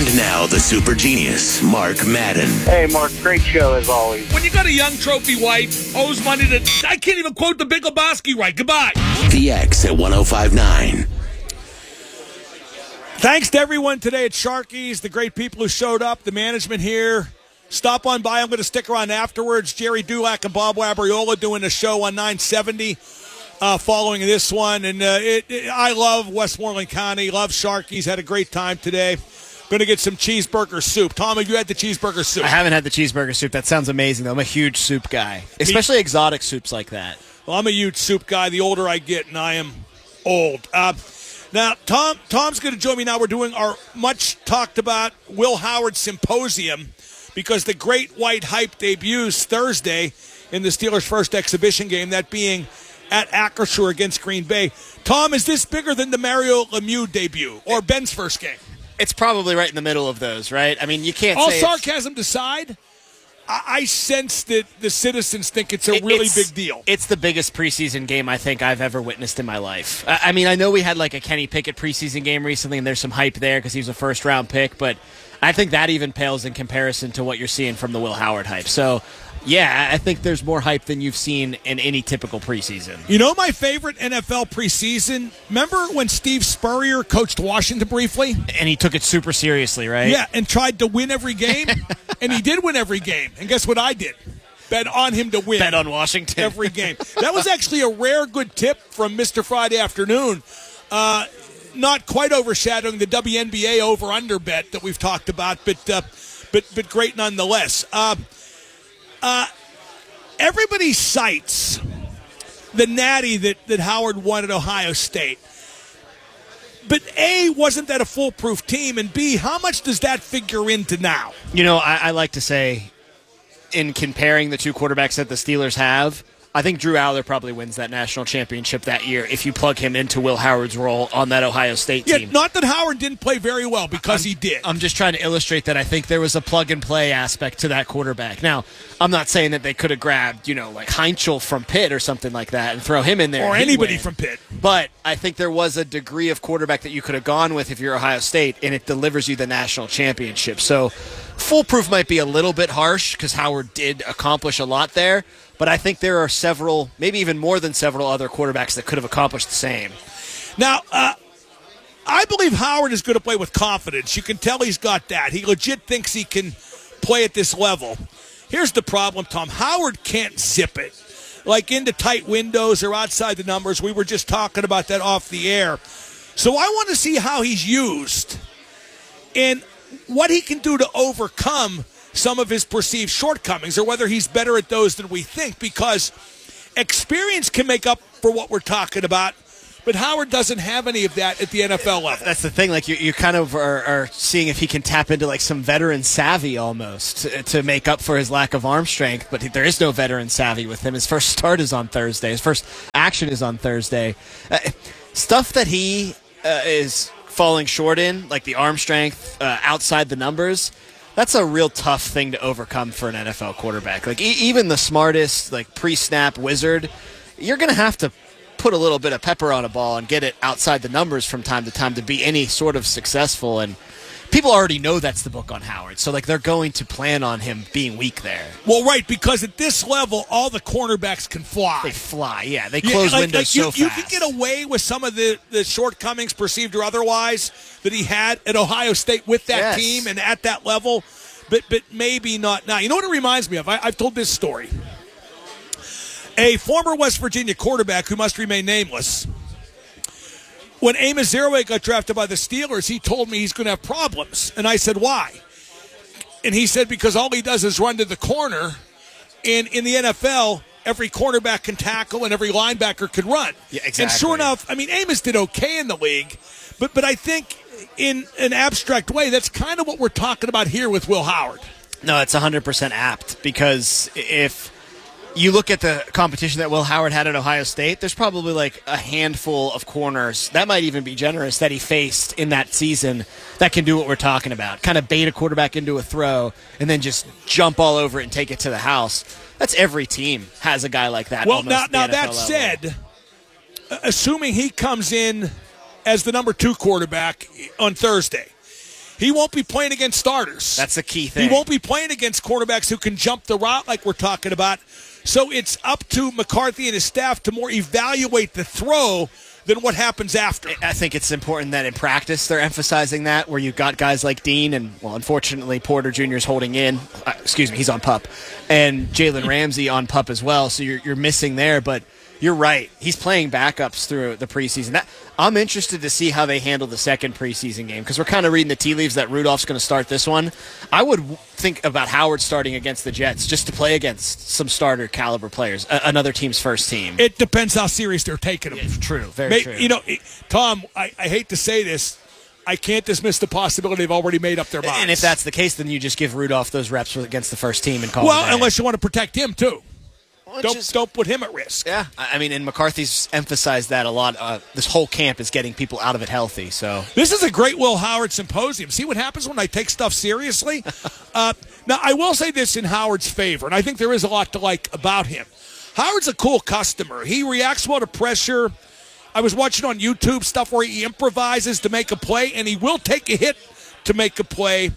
And now the super genius, Mark Madden. Hey, Mark, great show as always. When you got a young trophy wife, owes money to... I can't even quote the Big Lebowski right. Goodbye. The X at 105.9. Thanks to everyone today at Sharky's, the great people who showed up, the management here. Stop on by. I'm going to stick around afterwards. Jerry Dulac and Bob Labriola doing a show on 970 following this one. And I love Westmoreland County, love Sharky's, had a great time today. Going to get some cheeseburger soup. Tom, have you had the cheeseburger soup? I haven't had the cheeseburger soup. That sounds amazing, though. I'm a huge soup guy, especially exotic soups like that. Well, I'm a huge soup guy. The older I get, and I am old. Now, Tom's going to join me now. We're doing our much-talked-about Will Howard Symposium because the Great White Hype debuts Thursday in the Steelers' first exhibition game, that being at Acrisure against Green Bay. Tom, is this bigger than the Mario Lemieux debut or Ben's first game? It's probably right in the middle of those, right? I mean, you can't All say sarcasm aside, I sense that the citizens think it's a really big deal. It's the biggest preseason game I think I've ever witnessed in my life. I mean, I know we had like a Kenny Pickett preseason game recently, and there's some hype there because he was a first-round pick, but I think that even pales in comparison to what you're seeing from the Will Howard hype. So, yeah, I think there's more hype than you've seen in any typical preseason. You know my favorite NFL preseason? Remember when Steve Spurrier coached Washington briefly? And he took it super seriously, right? Yeah, and tried to win every game. And he did win every game. And guess what I did? Bet on him to win. Bet on Washington. Every game. That was actually a rare good tip from Mr. Friday Afternoon. Not quite overshadowing the WNBA over-under bet that we've talked about, but great nonetheless. Everybody cites the natty that Howard won at Ohio State. But A, wasn't that a foolproof team? And B, how much does that figure into now? You know, I like to say, in comparing the two quarterbacks that the Steelers have, I think Drew Aller probably wins that national championship that year if you plug him into Will Howard's role on that Ohio State team. Yeah, not that Howard didn't play very well, because he did. I'm just trying to illustrate that I think there was a plug-and-play aspect to that quarterback. Now, I'm not saying that they could have grabbed, like Heinchel from Pitt or something like that and throw him in there. Or anybody from Pitt. But I think there was a degree of quarterback that you could have gone with if you're Ohio State, and it delivers you the national championship. So foolproof might be a little bit harsh because Howard did accomplish a lot there. But I think there are several, maybe even more than several other quarterbacks that could have accomplished the same. Now, I believe Howard is going to play with confidence. You can tell he's got that. He legit thinks he can play at this level. Here's the problem, Tom. Howard can't zip it, like into tight windows or outside the numbers. We were just talking about that off the air. So I want to see how he's used and what he can do to overcome some of his perceived shortcomings, or whether he's better at those than we think, because experience can make up for what we're talking about, but Howard doesn't have any of that at the NFL level. That's the thing. Like you kind of are seeing if he can tap into like some veteran savvy almost to make up for his lack of arm strength, but there is no veteran savvy with him. His first start is on Thursday. His first action is on Thursday. Stuff that he is falling short in, like the arm strength outside the numbers, that's a real tough thing to overcome for an NFL quarterback. Like even the smartest, like pre-snap wizard, you're going to have to put a little bit of pepper on a ball and get it outside the numbers from time to time to be any sort of successful. And people already know that's the book on Howard, so like they're going to plan on him being weak there. Well, right, because at this level, all the cornerbacks can fly. They fly, yeah. They close windows so fast. You can get away with some of the shortcomings, perceived or otherwise, that he had at Ohio State with that team and at that level, but maybe not now. You know what it reminds me of? I've told this story. A former West Virginia quarterback who must remain nameless, when Amos Zeroué got drafted by the Steelers, he told me he's going to have problems. And I said, why? And he said, because all he does is run to the corner. And in the NFL, every cornerback can tackle and every linebacker can run. Yeah, exactly. And sure enough, I mean, Amos did okay in the league. But I think in an abstract way, that's kind of what we're talking about here with Will Howard. No, it's 100% apt, because if you look at the competition that Will Howard had at Ohio State, there's probably like a handful of corners, that might even be generous, that he faced in that season that can do what we're talking about. Kind of bait a quarterback into a throw and then just jump all over it and take it to the house. That's every team has a guy like that. Well, now that level. said, assuming he comes in as the number 2 quarterback on Thursday, He won't be playing against starters. That's the key thing. He won't be playing against quarterbacks who can jump the route like we're talking about. So it's up to McCarthy and his staff to more evaluate the throw than what happens after. I think it's important that in practice they're emphasizing that, where you've got guys like Dean and, well, unfortunately, Porter Jr. is holding in. He's on PUP. And Jalen Ramsey on PUP as well, so you're missing there. But you're right. He's playing backups through the preseason. I'm interested to see how they handle the second preseason game, because we're kind of reading the tea leaves that Rudolph's going to start this one. I would think about Howard starting against the Jets just to play against some starter caliber players, another team's first team. It depends how serious they're taking him. It's true. Very true. You know, Tom, I hate to say this. I can't dismiss the possibility they've already made up their minds. And if that's the case, then you just give Rudolph those reps against the first team and call Well, it a day. unless you want to protect him, too. Well, Don't put him at risk. Yeah, I mean, and McCarthy's emphasized that a lot. This whole camp is getting people out of it healthy. So this is a great Will Howard symposium. See what happens when I take stuff seriously? Now, I will say this in Howard's favor, and I think there is a lot to like about him. Howard's a cool customer. He reacts well to pressure. I was watching on YouTube stuff where he improvises to make a play, and he will take a hit to make a play.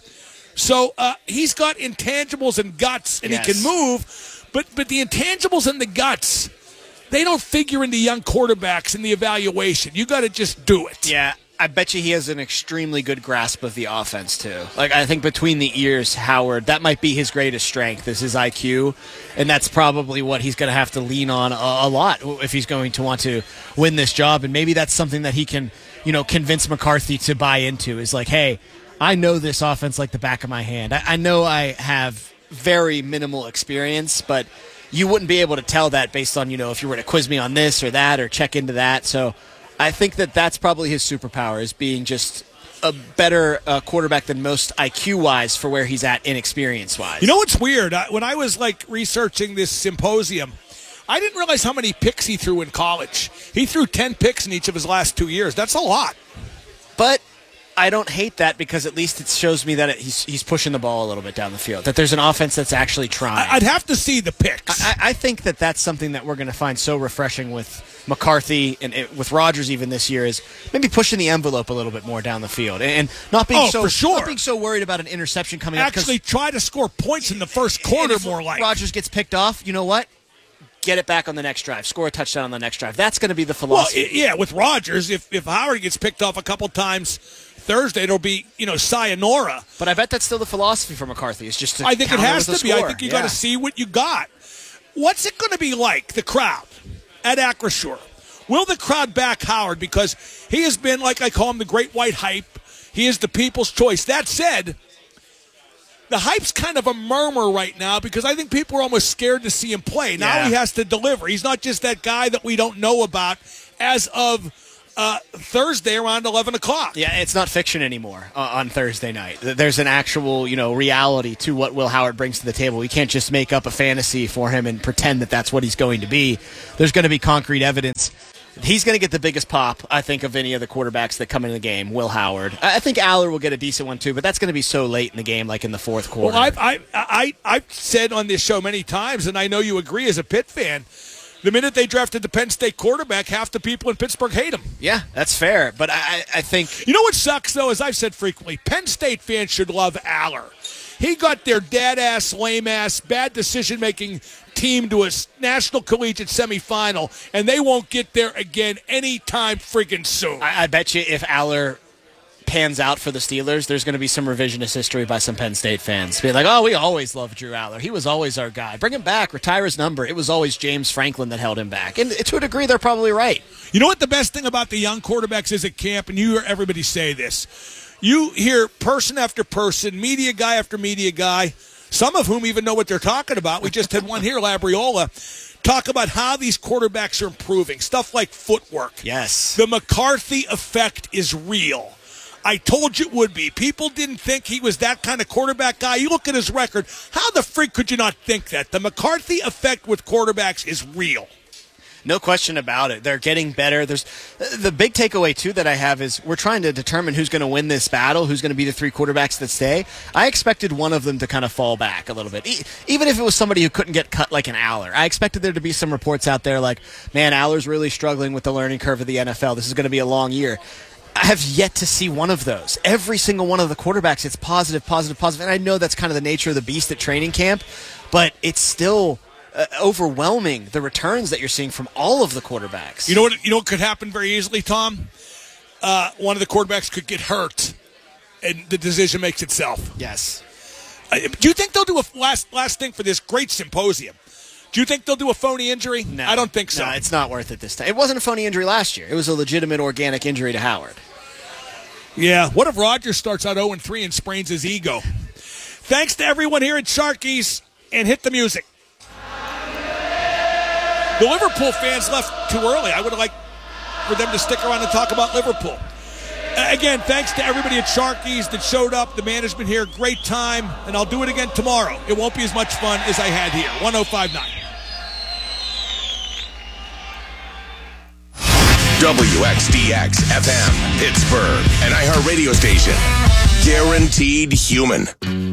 So he's got intangibles and guts, and Yes. he can move. But the intangibles and the guts, they don't figure into young quarterbacks in the evaluation. You got to just do it. yeah, I bet you he has an extremely good grasp of the offense too. Like, I think between the ears, Howard, that might be his greatest strength is his IQ, and that's probably what he's going to have to lean on a lot if he's going to want to win this job. And maybe that's something that he can, convince McCarthy to buy into. Is like, hey, I know this offense like the back of my hand. I know I have very minimal experience, but you wouldn't be able to tell that based on, if you were to quiz me on this or that or check into that. So I think that that's probably his superpower, is being just a better quarterback than most IQ-wise for where he's at inexperience-wise. You know what's weird? When I was researching this symposium, I didn't realize how many picks he threw in college. He threw 10 picks in each of his last 2 years. That's a lot. But I don't hate that, because at least it shows me that he's pushing the ball a little bit down the field, that there's an offense that's actually trying. I'd have to see the picks. I think that that's something that we're going to find so refreshing with McCarthy and with Rodgers even this year, is maybe pushing the envelope a little bit more down the field and not being for sure. not being so worried about an interception coming up. Actually try to score points in the first quarter more like. Rodgers gets picked off, you know what? Get it back on the next drive. Score a touchdown on the next drive. That's going to be the philosophy. Well, yeah, with Rodgers, if Howard gets picked off a couple times Thursday, it'll be, sayonara. But I bet that's still the philosophy for McCarthy. Is just to I think it counter has with to a be. I score. think you got to see what you got. What's it going to be like, the crowd at Acrisure? Will the crowd back Howard? Because he has been, like I call him, the great white hype. He is the people's choice. That said, the hype's kind of a murmur right now, because I think people are almost scared to see him play. Now he has to deliver. He's not just that guy that we don't know about as of Thursday around 11 o'clock. Yeah, it's not fiction anymore on Thursday night. There's an actual, reality to what Will Howard brings to the table. We can't just make up a fantasy for him and pretend that that's what he's going to be. There's going to be concrete evidence. He's going to get the biggest pop, I think, of any of the quarterbacks that come into the game, Will Howard. I think Aller will get a decent one, too, but that's going to be so late in the game, like in the fourth quarter. Well, I've said on this show many times, and I know you agree as a Pitt fan, the minute they drafted the Penn State quarterback, half the people in Pittsburgh hate him. Yeah, that's fair, but I think... You know what sucks, though, as I've said frequently, Penn State fans should love Aller. He got their dad-ass, lame-ass, bad decision-making team to a national collegiate semifinal, and they won't get there again anytime friggin' soon. I bet you if Aller pans out for the Steelers, there's going to be some revisionist history by some Penn State fans. Be like, oh, we always loved Drew Aller. He was always our guy. Bring him back. Retire his number. It was always James Franklin that held him back. And to a degree, they're probably right. You know what the best thing about the young quarterbacks is at camp, and you hear everybody say this. You hear person after person, media guy after media guy, some of whom even know what they're talking about. We just had one here, Labriola, talk about how these quarterbacks are improving. Stuff like footwork. Yes. The McCarthy effect is real. I told you it would be. People didn't think he was that kind of quarterback guy. You look at his record. How the freak could you not think that? The McCarthy effect with quarterbacks is real. No question about it. They're getting better. There's the big takeaway, too, that I have is we're trying to determine who's going to win this battle, who's going to be the three quarterbacks that stay. I expected one of them to kind of fall back a little bit, even if it was somebody who couldn't get cut like an Aller. I expected there to be some reports out there like, man, Aller's really struggling with the learning curve of the NFL. This is going to be a long year. I have yet to see one of those. Every single one of the quarterbacks, it's positive, positive, positive. And I know that's kind of the nature of the beast at training camp, but it's still overwhelming, the returns that you're seeing from all of the quarterbacks. You know what could happen very easily, Tom? One of the quarterbacks could get hurt, and the decision makes itself. Yes. Do you think they'll do a last thing for this great symposium? Do you think they'll do a phony injury? No. I don't think so. No, it's not worth it this time. It wasn't a phony injury last year. It was a legitimate organic injury to Howard. Yeah. What if Rodgers starts out 0-3 and sprains his ego? Thanks to everyone here at Sharkies, and hit the music. The Liverpool fans left too early. I would have liked for them to stick around and talk about Liverpool. Again, thanks to everybody at Sharkies that showed up, the management here. Great time, and I'll do it again tomorrow. It won't be as much fun as I had here. 105.9. WXDX FM, Pittsburgh, an iHeart radio station. Guaranteed human.